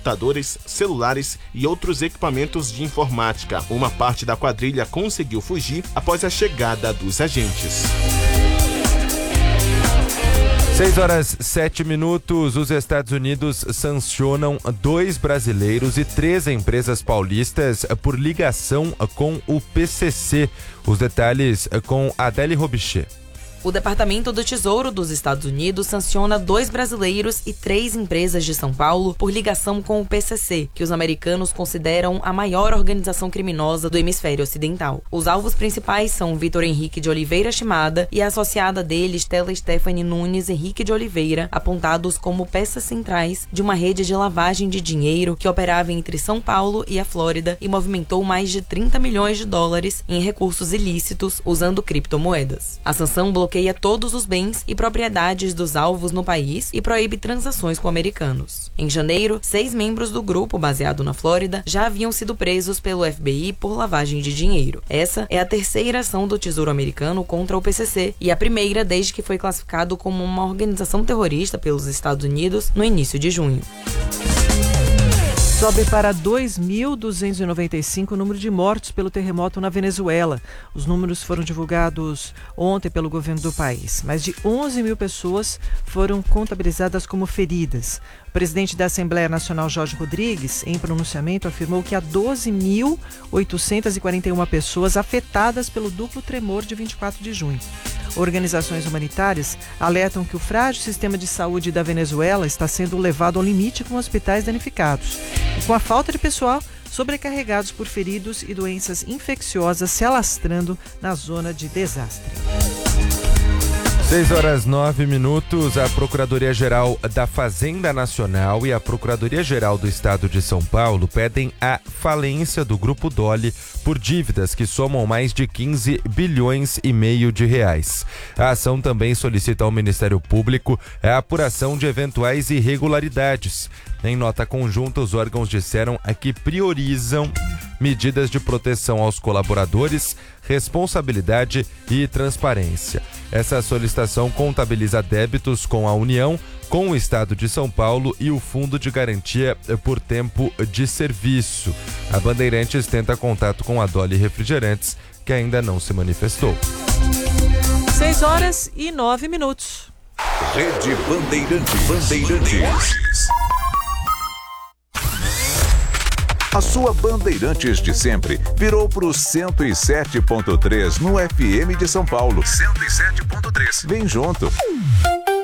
computadores, celulares e outros equipamentos de informática. Uma parte da quadrilha conseguiu fugir após a chegada dos agentes. 6h07. Os Estados Unidos sancionam 2 brasileiros e 3 empresas paulistas por ligação com o PCC. Os detalhes com Adele Robichê. O Departamento do Tesouro dos Estados Unidos sanciona 2 brasileiros e 3 empresas de São Paulo por ligação com o PCC, que os americanos consideram a maior organização criminosa do hemisfério ocidental. Os alvos principais são Vitor Henrique de Oliveira Shimada e a associada dele, Stella Stephanie Nunes Henrique de Oliveira, apontados como peças centrais de uma rede de lavagem de dinheiro que operava entre São Paulo e a Flórida e movimentou mais de 30 milhões de dólares em recursos ilícitos usando criptomoedas. A sanção bloqueia todos os bens e propriedades dos alvos no país e proíbe transações com americanos. Em janeiro, 6 membros do grupo, baseado na Flórida, já haviam sido presos pelo FBI por lavagem de dinheiro. Essa é a 3ª ação do Tesouro americano contra o PCC e a primeira desde que foi classificado como uma organização terrorista pelos Estados Unidos no início de junho. Sobe para 2.295 o número de mortos pelo terremoto na Venezuela. Os números foram divulgados ontem pelo governo do país. Mais de 11 mil pessoas foram contabilizadas como feridas. O presidente da Assembleia Nacional, Jorge Rodrigues, em pronunciamento, afirmou que há 12.841 pessoas afetadas pelo duplo tremor de 24 de junho. Organizações humanitárias alertam que o frágil sistema de saúde da Venezuela está sendo levado ao limite com hospitais danificados. E com a falta de pessoal, sobrecarregados por feridos e doenças infecciosas se alastrando na zona de desastre. 6h09. A Procuradoria-Geral da Fazenda Nacional e a Procuradoria-Geral do Estado de São Paulo pedem a falência do Grupo Dole por dívidas que somam mais de 15 bilhões e meio de reais. A ação também solicita ao Ministério Público a apuração de eventuais irregularidades. Em nota conjunta, os órgãos disseram que priorizam medidas de proteção aos colaboradores, responsabilidade e transparência. Essa solicitação contabiliza débitos com a União, com o Estado de São Paulo e o Fundo de Garantia por Tempo de Serviço. A Bandeirantes tenta contato com a Dole Refrigerantes, que ainda não se manifestou. 6h09. Rede Bandeirantes. A sua Bandeirantes de sempre virou pro 107.3 no FM de São Paulo. 107.3. Vem junto.